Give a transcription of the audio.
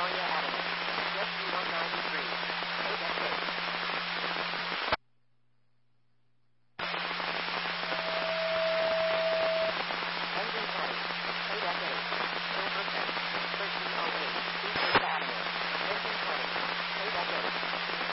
Victoria Avenue. Rescue 193. Take exit. Engine 20. Take exit.